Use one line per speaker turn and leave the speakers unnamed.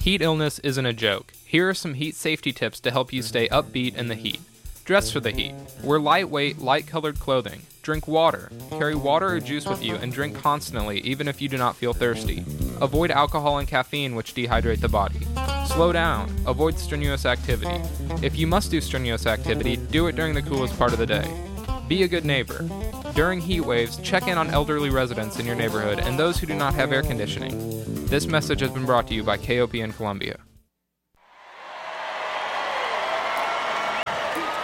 Heat illness isn't a joke. Here are some heat safety tips to help you stay upbeat in the heat. Dress for the heat. Wear lightweight, light-colored clothing. Drink water. Carry water or juice with you and drink constantly even if you do not feel thirsty. Avoid alcohol and caffeine, which dehydrate the body. Slow down. Avoid strenuous activity. If you must do strenuous activity, do it during the coolest part of the day. Be a good neighbor. During heat waves, check in on elderly residents in your neighborhood and those who do not have air conditioning. This message has been brought to you by KOPN Columbia.